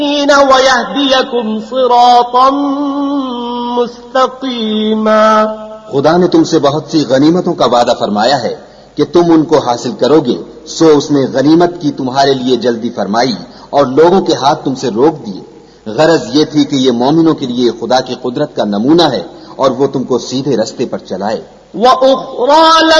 वयहदियकुम सिरातम मुस्तकीमा। खुदा ने तुमसे बहुत सी गनीमतों का वादा फरमाया है कि तुम उनको हासिल करोगे, सो उसने गनीमत की तुम्हारे लिए जल्दी फरमाई और लोगों के हाथ तुमसे रोक दिए। गरज ये थी कि ये मोमिनों के लिए खुदा की कुदरत का नमूना है और वो तुमको सीधे रस्ते पर चलाए।